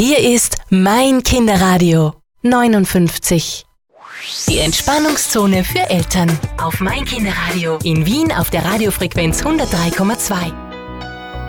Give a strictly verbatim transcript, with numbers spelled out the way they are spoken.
Hier ist mein Kinderradio neunundfünfzig. Die Entspannungszone für Eltern auf mein Kinderradio in Wien auf der Radiofrequenz hundertdrei Komma zwei.